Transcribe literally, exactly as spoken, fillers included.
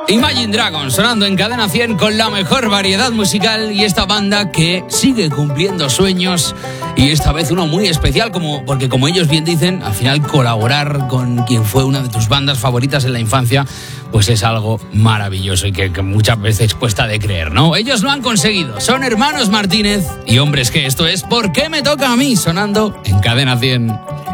Imagine Dragons sonando en Cadena cien con la mejor variedad musical y esta banda que sigue cumpliendo sueños y esta vez uno muy especial como, porque como ellos bien dicen, al final colaborar con quien fue una de tus bandas favoritas en la infancia pues es algo maravilloso y que, que muchas veces cuesta de creer, ¿no? Ellos lo han conseguido, son hermanos Martínez y hombres que esto es ¿Por qué me toca a mí? Sonando en Cadena cien.